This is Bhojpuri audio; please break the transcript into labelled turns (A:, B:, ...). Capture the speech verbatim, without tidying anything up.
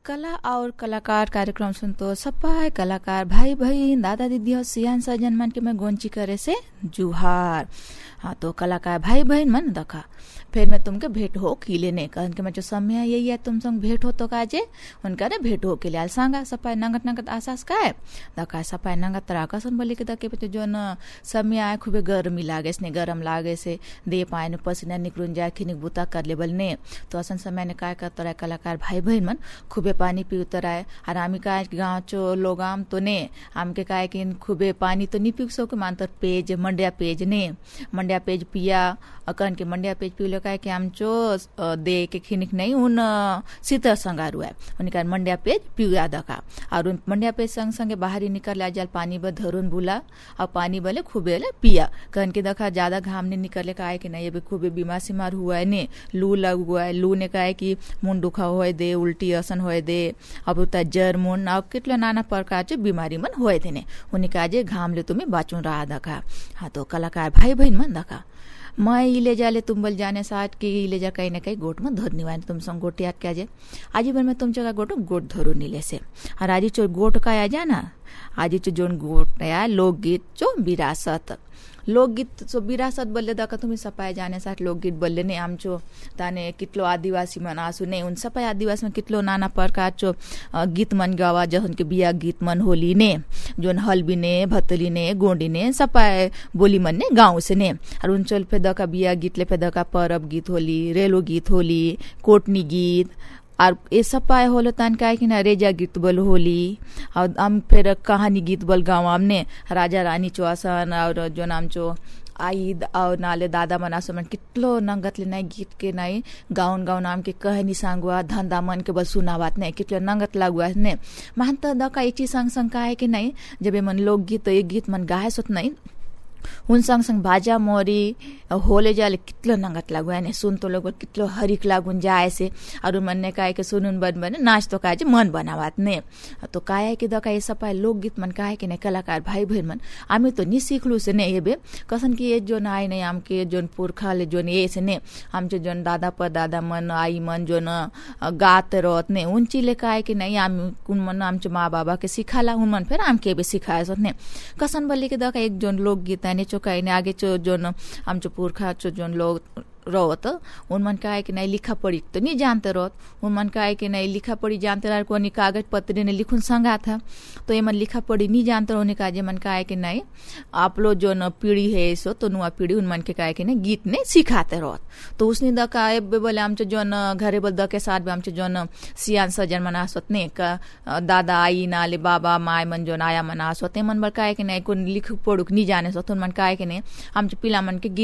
A: कला और कलाकार कार्यक्रम सुनतो सप्पाय कलाकार भाई बहन दादा दीदी और सियान सजन मन के मैं गोंची करे से जुहार। हाँ तो कलाकार भाई बहन मन दखा फिर मैं तुमके भेंट हो किले ने कहन के मैं जो समय यही है तुम संग भेंट हो तो काजे उनका रे भेंट हो के लिए सांगा सपाय नंगत नंगत आसास का है दखा सपाय नंगत तराकसन बोले के दके पे जो न समय आए खूबे गर्मी लागे से गरम लागे से दे पाए न पसीना निकलुन जाए खिनिक बुता कर ले बलने तो असन समय ने काय करता कलाकार भाई बहन मन खूबे पानी पी उतर आए और आमी का गाँव चो लोग आम तो ने आम के काय कि खूबे पानी तो नहीं पी सो के मानतर पेज मंडिया पेज ने मंडिया पेज पिया अकन के मंडिया पेज पी काय कि आम चो दे के खिनिक नहीं उन शीतल संगारू है उनका मंडिया पेज पिया दका और उन मंडिया पेज संग संगे बाहरी निकल आ जाल पानी ब धरुन बुला और पानी बले खूबे ले पिया कहन के दखा ज्यादा घाम ने निकले का है कि नहीं अभी खूबे बीमार सिमार हुआ है ने लू लग हुआ है लू ने कहा कि मुंड दुखा होए दे उल्टी असन होए दे अब उता जर मुंड अब कितले नाना प्रकार के बीमारी मन होए थे ने उन्हीं का जे घाम ले तुम्हें बाचू रहा दखा। हाँ तो कलाकार भाई बहन मन दखा मैं इले जाले तुम बल जाने साथ की इले जा कहीं ना कहीं गोट में धर निवान तुम संग गोट याद क्या जे आज भर में तुम जगह गोटो गोट धरो नीले से और आज चो गोट का आ जाना आज चो जोन गोट या लोकगीत चो विरासत लोकगीत सो विरासत बल्ले दका तुम्ही सपाय जाने साथ लोकगीत बल्ले ने आमचो ताने कितलो आदिवासी मन आसु ने उन सपाय आदिवासी में कितलो नाना प्रकार चो गीत मन गावा जहन के बिया गीत मन होली ने जोन हलबी ने भतली ने गोंडी ने सपाय बोली मन ने गाँव से ने और उन चल पे दका बिया गीत ले पे दका परब गीत होली रेलो गीत होली कोटनी गीत और ये सब पाए होलो तान का कि ना रेजा गीत बल होली और हम फिर कहानी गीत बल गाँव हमने राजा रानी चौसन और जो नाम चो आई और नाले दादा मनासो मन कितलो नंगत ले नहीं गीत के नहीं गाउन गाउन नाम के कहनी सांगुआ धंधा मन के बस सुनावात नहीं कितलो नंगत लागुआ ने मान तो दका एक चीज संग संग का है कि नहीं जब मन लोक गीत तो एक गीत मन गाहे सोत नहीं उन संग संग बाजा मोरी होले जाले कितलो नंगत लागुआ ने सुन तो लोग कितलो हरिक लागुन जाए से और मन ने काहे के सुनुन बन बने नाच तो काहे मन बनावात ने तो काहे कि दका ये सपाय लोकगीत मन काहे कि ने कलाकार भाई बहन मन आमी तो नि सिखलु से ने येबे कसन की ये जो नाय ने आम के जोन पुरखा ले जोन ये से ने हम जो जोन दादा पर दादा मन आई मन जोन गात रोत ने उन चीले काहे कि नहीं आम कुन मन आम च माँ बाबा के सिखाला उन मन फिर आम के बे सिखाए सत ने कसन बल्ले के दका एक जोन लोकगीत ने चो काहे ने आगे चो जोन आम चो पुरखा चो जोन लोग रोत उन मन का है कि नहीं लिखा पढ़ी तो नहीं जानते रोत उन मन का है कि नहीं लिखा पढ़ी जानते रह को कागज पत्र ने लिखुन संगा था तो ये मन लिखा पढ़ी नहीं जानते होने का जे मन का है कि नहीं आप लोग जो न पीढ़ी है सो तो नुआ पीढ़ी उन मन के का है कि नहीं गीत ने सिखाते रोत तो उसने दका बोले हम जो न घरे बोल दके साथ भी हम जो न सियान सजन मना सोतने का दादा आई नाले बाबा माय मन जो आया मना सोते मन बल का है कि नहीं को लिख पढ़ुक नहीं जाने सो तो मन का है कि नहीं हम पिला मन के